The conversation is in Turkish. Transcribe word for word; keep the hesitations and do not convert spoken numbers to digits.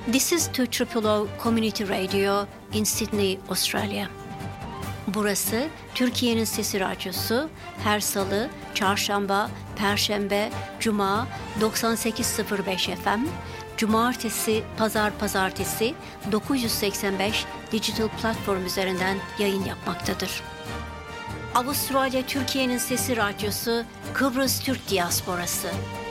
This is two O O Community Radio in Sydney, Australia. Burası Türkiye'nin Sesi Radyosu. Her salı, çarşamba, perşembe, cuma doksan sekiz sıfır beş F M, cumartesi, pazar pazartesi dokuz yüz seksen beş dijital platform üzerinden yayın yapmaktadır. Avustralya Türkiye'nin Sesi Radyosu, Kıbrıs Türk Diasporası.